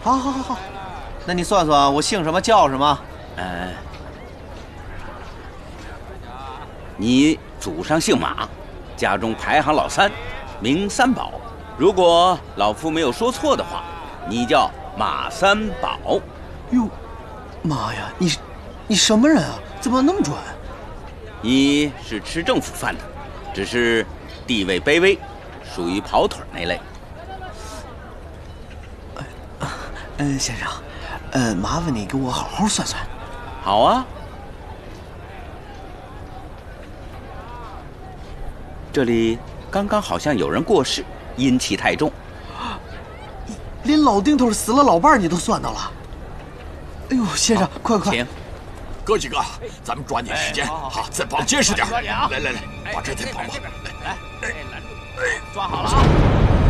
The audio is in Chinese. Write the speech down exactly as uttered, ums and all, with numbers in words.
好，好，好，好。那你算算，我姓什么，叫什么？ 呃，你祖上姓马，家中排行老三，名三宝。如果老夫没有说错的话，你叫马三宝。 哟，妈呀，你，你什么人啊？怎么那么准？ 你是吃政府饭的，只是地位卑微，属于跑腿那类。 嗯，先生，呃，麻烦你给我好好算算。 好啊。这里刚刚好像有人过世，阴气太重。 连老丁头死了老伴儿你都算到了。哎呦，先生，快快！ 请。 哥几个，咱们抓紧时间，好，再绑结实点。来来来，把这再绑吧。来，来， 抓好了啊！